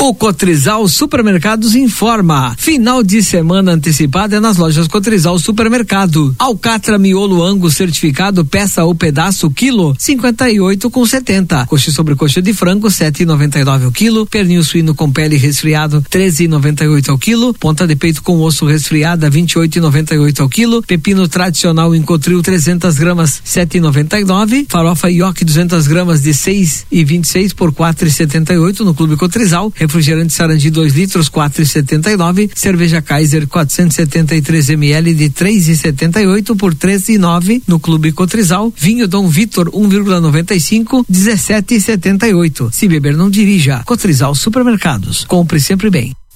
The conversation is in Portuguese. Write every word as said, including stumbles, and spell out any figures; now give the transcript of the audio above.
O Cotrizal Supermercados informa. Final de semana antecipada é nas lojas Cotrizal Supermercado. Alcatra miolo Angus certificado peça ou pedaço quilo cinquenta e oito com setenta. Coxa sobre coxa de frango sete e noventa e nove o quilo. Pernil suíno com pele resfriado treze e noventa e oito ao quilo. Ponta de peito com osso resfriada vinte e oito e noventa e oito ao quilo. Pepino tradicional em Cotril trezentas gramas sete e noventa e nove. Farofa Yoki duzentas gramas de seis e vinte e seis por quatro e setenta e oito no Clube Cotrizal. Refrigerante Sarandi dois litros quatro e setenta e nove. Cerveja Kaiser quatrocentos e setenta e três mililitros de três e setenta e oito por treze e nove no Clube Cotrizal. Vinho Dom Vitor um vírgula noventa e cinco dezessete e setenta e oito. Se beber não dirija. Cotrizal Supermercados. Compre sempre bem.